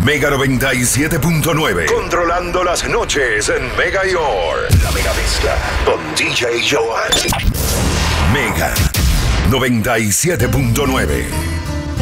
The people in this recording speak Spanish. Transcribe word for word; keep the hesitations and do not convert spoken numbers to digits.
Mega noventa y siete punto nueve. Controlando las noches en Mega York. La mega mezcla con D J Johan. Mega noventa y siete punto nueve.